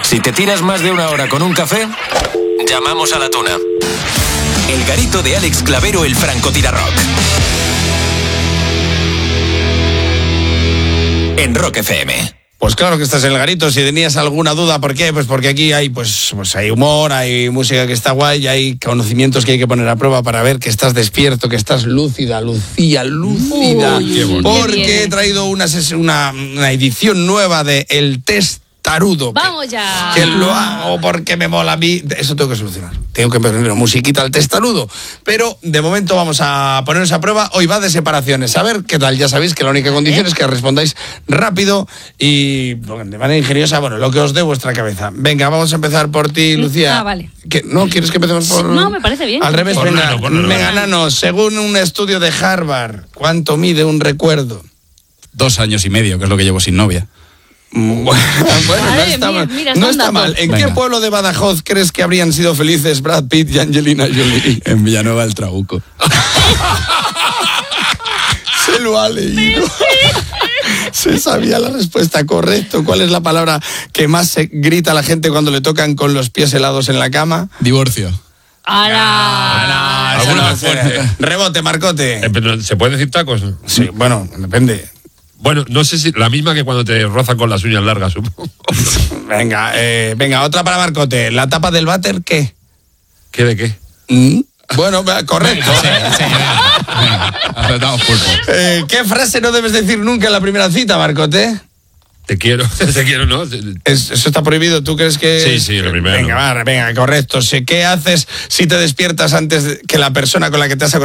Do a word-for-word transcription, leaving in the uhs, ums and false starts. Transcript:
Si te tiras más de una hora con un café, llamamos a la tuna. El garito de Alex Clavero, el francotirarrock. En Rock F M. Pues claro que estás en el garito. Si tenías alguna duda, ¿por qué? Pues porque aquí hay, pues, pues hay humor, hay música que está guay, hay conocimientos que hay que poner a prueba para ver que estás despierto, que estás lúcida, Lucía, lúcida. Uy, porque he traído una, una, una edición nueva de El Test Tarudo. ¡Vamos ya! Que lo hago porque me mola a mí. Eso tengo que solucionar. Tengo que poner musiquita al testarudo. Pero de momento vamos a ponernos a prueba. Hoy va de separaciones. A ver qué tal. Ya sabéis que la única condición es que respondáis rápido y de manera ingeniosa. Bueno, lo que os dé vuestra cabeza. Venga, vamos a empezar por ti, Lucía. Ah, vale. ¿Qué? ¿No quieres que empecemos por...? No, me parece bien. Al revés, Por venga, Nano, por Nano. venga, Nano. Según un estudio de Harvard, ¿cuánto mide un recuerdo? Dos años y medio, que es lo que llevo sin novia. Bueno, bueno, no Madre está mía, mal. mira, No son está mal. datos. ¿En Venga. qué pueblo de Badajoz crees que habrían sido felices Brad Pitt y Angelina Jolie? En Villanueva del Trabuco. Se lo ha leído. Se sabía la respuesta, correcto. ¿Cuál es la palabra que más se grita a la gente cuando le tocan con los pies helados en la cama? Divorcio. ¡Hala! Esa Alguna no sé. Rebote, Marcote. Eh, pero, ¿se puede decir tacos? Sí, bueno, depende. Bueno, no sé si la misma que cuando te rozan con las uñas largas, supongo. Venga, eh, venga, otra para Marcote. ¿La tapa del váter qué? ¿Qué de qué? ¿Mm? Bueno, va, correcto. Aceptamos pulpo. Eh, ¿Qué frase no debes decir nunca en la primera cita, Marcote? Te quiero, te quiero, ¿no? Es- eso está prohibido, ¿tú crees que...? Sí, sí, lo primero. Venga, va, venga, correcto. Sé, ¿qué haces si te despiertas antes de que la persona con la que te has acostado